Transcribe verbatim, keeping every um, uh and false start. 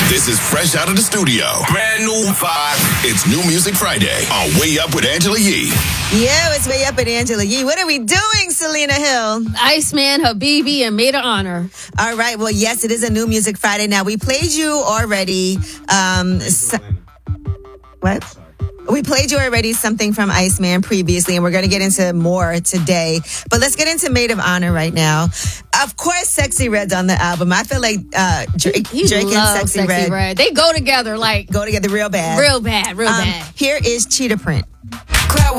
This is fresh out of the studio. Brand new vibe. It's New Music Friday on Way Up with Angela Yee. Yeah, it's Way Up with Angela Yee. What are we doing, Selena Hill? Iceman, Habibi, and Maid of Honor. All right. Well, yes, it is a New Music Friday. Now, we played you already. Um, so, what? We played you already something from Iceman previously, and we're going to get into more today. But let's get into Maid of Honor right now. Of course, Sexy Red's on the album. I feel like uh, Drake, he Drake and Sexy, Sexy Red, Red. They go together like... Go together real bad. Real bad, real um, bad. Here is Cheetah Print.